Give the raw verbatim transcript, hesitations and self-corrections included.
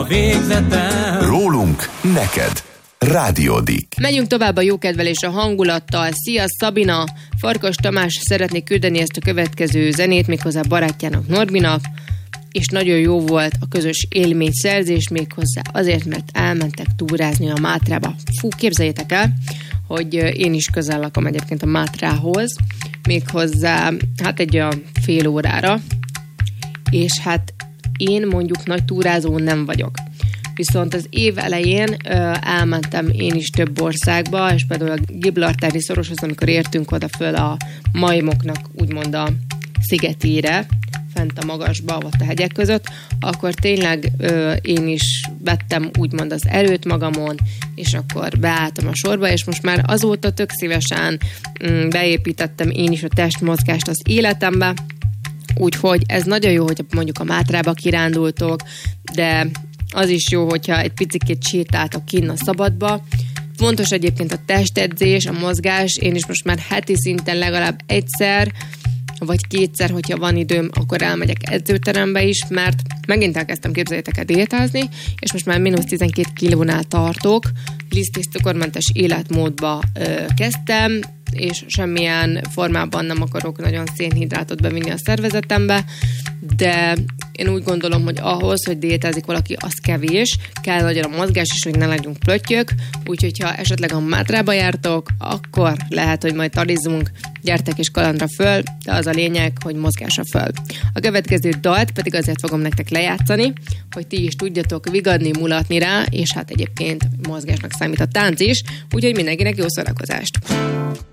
a végzetem. Rólunk neked. Rádiódik. Megyünk tovább a jókedvelés a hangulattal. Szia Szabina! Farkas Tamás szeretné küldeni ezt a következő zenét, méghozzá barátjának, Norbinak, és nagyon jó volt a közös élményszerzés, méghozzá azért, mert elmentek túrázni a Mátrába. Fú, képzeljétek el, hogy én is közel lakom egyébként a Mátrához, méghozzá hát egy olyan fél órára, és hát én mondjuk nagy túrázó nem vagyok. Viszont az év elején ö, elmentem én is több országba, és például a Gibraltári szoroshoz, amikor értünk oda föl a majmoknak, úgymond a szigetére, fent a magasba, ott a hegyek között, akkor tényleg ö, én is vettem úgymond az erőt magamon, és akkor beálltam a sorba, és most már azóta tök szívesen mm, beépítettem én is a testmozgást az életembe, úgyhogy ez nagyon jó, hogy mondjuk a Mátrába kirándultok, de az is jó, hogyha egy picikét sétáltok kinn a szabadba. Fontos egyébként a testedzés, a mozgás. Én is most már heti szinten legalább egyszer, vagy kétszer, hogyha van időm, akkor elmegyek edzőterembe is, mert megint elkezdtem, képzeljétek el, diétázni, és most már mínusz tizenkét kilónál tartok, liszt és cukormentes életmódba ö, kezdtem, és semmilyen formában nem akarok nagyon szénhidrátot bevinni a szervezetembe, de én úgy gondolom, hogy ahhoz, hogy diétázik valaki, az kevés, kell legyen a mozgás is, hogy ne legyünk plöttyök, úgyhogy ha esetleg a Mátrába jártok, akkor lehet, hogy majd talizunk, gyertek is kalandra föl, de az a lényeg, hogy mozgásra föl. A következő dalt pedig azért fogom nektek lejátszani, hogy ti is tudjatok vigadni, mulatni rá, és hát egyébként mozgásnak számít a tánc is, úgyhogy mindenkinek jó szórakozást!